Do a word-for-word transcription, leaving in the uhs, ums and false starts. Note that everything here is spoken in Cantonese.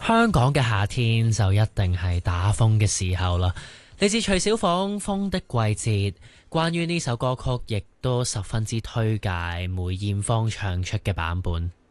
香港嘅夏天就一定係打風嘅時候啦。嚟自徐小鳳《風的季節》，關於呢首歌曲亦都十分之推介梅艷芳唱出嘅版本。